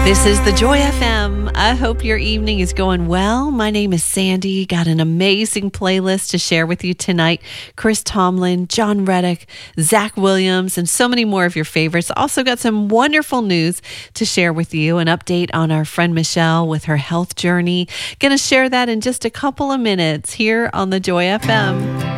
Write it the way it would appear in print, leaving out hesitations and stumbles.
This is the Joy FM. I hope your evening is going well. My name is Sandy. Got an amazing playlist to share with you tonight. Chris Tomlin, John Reddick, Zach Williams, and so many more of your favorites. Also got some wonderful news to share with you. An update on our friend Michelle with her health journey. Going to share that in just a couple of minutes here on the Joy FM.